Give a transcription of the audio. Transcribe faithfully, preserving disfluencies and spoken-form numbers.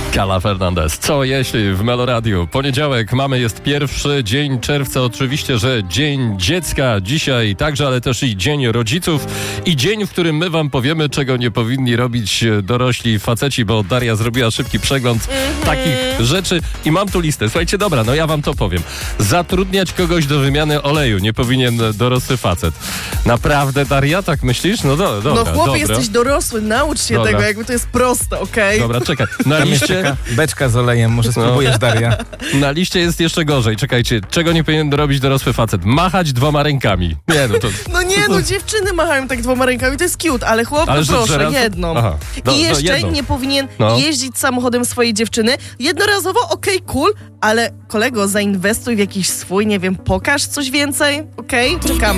Kala Fernandez. Co jeśli w Meloradiu? Poniedziałek, mamy, jest pierwszy dzień czerwca, oczywiście, że Dzień Dziecka dzisiaj także, ale też i Dzień Rodziców i dzień, w którym my wam powiemy, czego nie powinni robić dorośli faceci, bo Daria zrobiła szybki przegląd mm-hmm. takich rzeczy i mam tu listę. Słuchajcie, dobra, no ja wam to powiem. Zatrudniać kogoś do wymiany oleju nie powinien dorosły facet. Naprawdę, Daria, tak myślisz? No do, dobra, No chłopie, dobra. jesteś dorosły, naucz się Dobra. tego, jakby to jest proste, okej? Okay? Dobra, czekaj. Na liście... Beczka z olejem, może spróbujesz, no. Daria. Na liście jest jeszcze gorzej. Czekajcie, czego nie powinien robić dorosły facet? Machać dwoma rękami. Nie, no to... No nie, no dziewczyny machają tak dwoma rękami, to jest cute, ale chłop, ale no że, proszę, że raz... jedną. Aha. Do, I jeszcze jedną. nie powinien no. jeździć samochodem swojej dziewczyny. Jednorazowo, okej, okay, cool, ale kolego, zainwestuj w jakiś swój, nie wiem, pokaż coś więcej, okej? Okay? Czekamy.